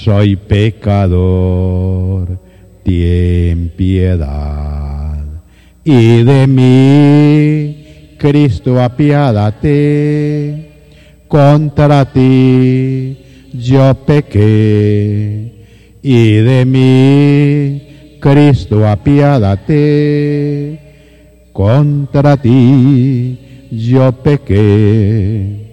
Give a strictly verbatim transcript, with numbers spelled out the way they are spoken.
soy pecador, ten piedad. Y de mí, Cristo, apiádate, contra ti yo pequé. Y de mí, Cristo, apiádate, contra ti yo pequé.